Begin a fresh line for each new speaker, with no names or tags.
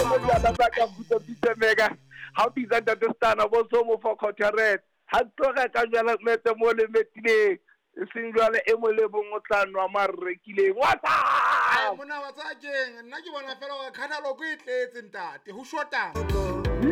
mo jala ba ka futa bite mega ha bitsa ntatestana bo so mo for corporate ha tloga ka jala mete mo le metile seng jwale e mo le bong o tla nwa marekileng
mona wa tsa keng nna ke bona fela ga catalog e tletse ntate ho shota